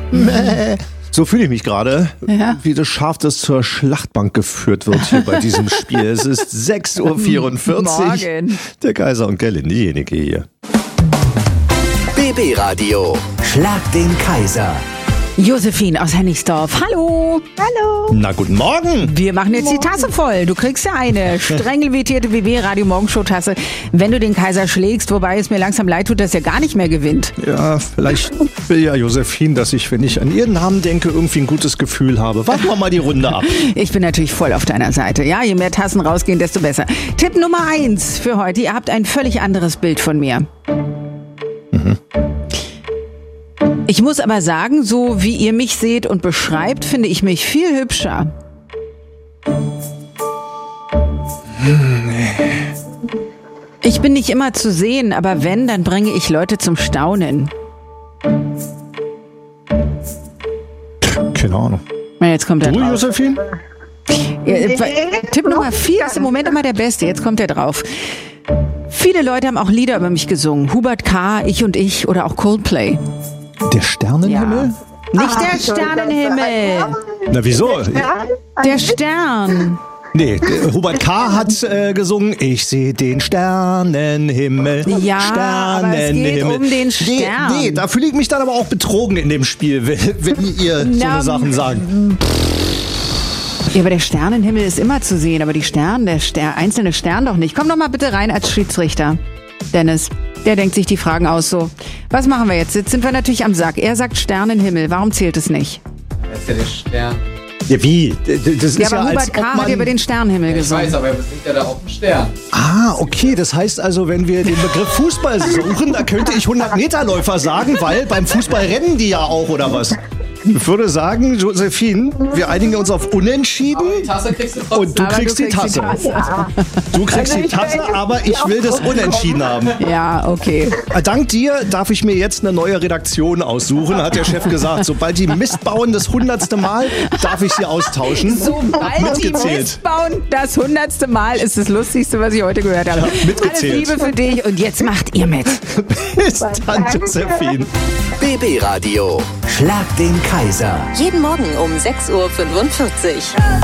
Mäh. So fühle ich mich gerade, Ja. wie das Schaf, das zur Schlachtbank geführt wird hier bei diesem Spiel. Es ist 6:44 Uhr. Morgen. Der Kaiser und Gerlinde, diejenige hier. BB Radio. Schlag den Kaiser. Josephine aus Hennigsdorf. Hallo. Hallo. Na, guten Morgen. Wir machen jetzt die Tasse voll. Du kriegst ja eine streng limitierte BB Radio Morgenshow Tasse, wenn du den Kaiser schlägst, wobei es mir langsam leid tut, dass er gar nicht mehr gewinnt. Ja, vielleicht will ja Josephine, dass ich, wenn ich an ihren Namen denke, irgendwie ein gutes Gefühl habe. Warten wir mal die Runde ab. Ich bin natürlich voll auf deiner Seite. Ja, je mehr Tassen rausgehen, desto besser. Tipp Nummer 1 für heute. Ihr habt ein völlig anderes Bild von mir. Ich muss aber sagen, so wie ihr mich seht und beschreibt, finde ich mich viel hübscher. Ich bin nicht immer zu sehen, aber wenn, dann bringe ich Leute zum Staunen. Keine Ahnung. Na, jetzt kommt er Du, drauf. Josephine? Tipp Nummer 4 ist im Moment immer der beste. Jetzt kommt er drauf. Viele Leute haben auch Lieder über mich gesungen. Hubert K., Ich und ich oder auch Coldplay. Der Sternenhimmel? Nicht der Sternenhimmel. Na, wieso? Der Stern. Nee, Hubert K. hat gesungen, ich sehe den Sternenhimmel. Ja, aber es geht um den Stern. Nee, da fühle ich mich dann aber auch betrogen in dem Spiel, wenn ihr so Na, eine Sachen sagt. Ja, aber der Sternenhimmel ist immer zu sehen, aber der einzelne Stern doch nicht. Komm doch mal bitte rein als Schiedsrichter. Dennis, der denkt sich die Fragen aus so. Was machen wir jetzt? Jetzt sind wir natürlich am Sack. Er sagt Sternenhimmel. Warum zählt es nicht? Das ist ja der Stern. Ja, wie? Das ist Ja, ja, aber als Hubert K. ob hat man... über den Sternenhimmel Ich gesungen. weiß, aber er singt ja da auch einen Stern. Ah, okay, das heißt also, wenn wir den Begriff Fußball suchen, da könnte ich 100-Meter-Läufer sagen, weil beim Fußball rennen die ja auch, oder was? Ich würde sagen, Josephine, wir einigen uns auf Unentschieden. Aber die Tasse kriegst du trotzdem. Und du Aber kriegst die Tasse. Du kriegst die Tasse, aber ich will das Unentschieden haben. Ja, okay. Dank dir darf ich mir jetzt eine neue Redaktion aussuchen, hat der Chef gesagt. Sobald die Mist bauen das 100. Mal, darf ich sie austauschen. Sobald die Mitgezählt. Mist bauen, das 100. Mal ist das Lustigste, was ich heute gehört habe. Ja, mitgezählt. Alles Liebe für dich und jetzt macht ihr mit. Bis dann, Josephine. BB Radio. Schlag den Kaiser. Jeden Morgen um 6:45 Uhr.